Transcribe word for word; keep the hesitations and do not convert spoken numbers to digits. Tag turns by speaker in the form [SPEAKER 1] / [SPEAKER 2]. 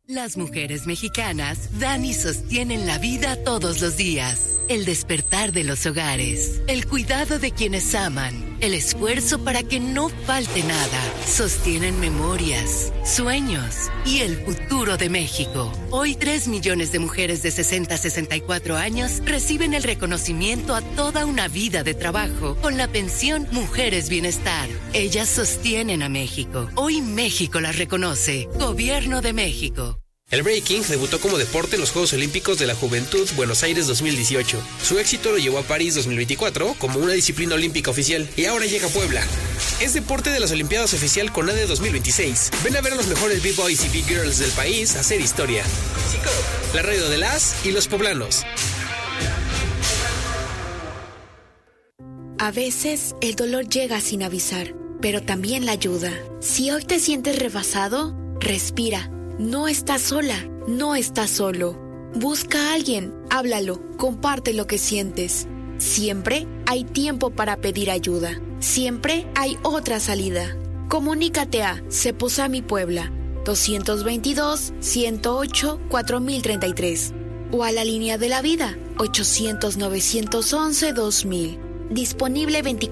[SPEAKER 1] Las mujeres mexicanas dan y sostienen la vida todos los días. El despertar de los hogares, el cuidado de quienes aman, el esfuerzo para que no falte nada. Sostienen memorias, sueños y el futuro de México. Hoy tres millones de mujeres de sesenta a sesenta y cuatro años reciben el reconocimiento a toda una vida de trabajo con la pensión Mujeres Bienestar. Ellas sostienen a México. Hoy México las reconoce. Gobierno de México.
[SPEAKER 2] El breaking debutó como deporte en los Juegos Olímpicos de la Juventud Buenos Aires dos mil dieciocho. Su éxito lo llevó a París dos mil veinticuatro como una disciplina olímpica oficial y ahora llega a Puebla. Es deporte de las Olimpiadas oficial CONADE dos mil veintiséis. Ven a ver a los mejores B-Boys y B-Girls del país hacer historia. La radio de las y los poblanos.
[SPEAKER 3] A veces el dolor llega sin avisar, pero también la ayuda. Si hoy te sientes rebasado, respira. No estás sola, no estás solo. Busca a alguien, háblalo, comparte lo que sientes. Siempre hay tiempo para pedir ayuda. Siempre hay otra salida. Comunícate a Ceposami Puebla, dos veintidós, ciento ocho, cuatro mil treinta y tres o a la línea de la vida, ochocientos, novecientos once, dos mil. Disponible veinticuatro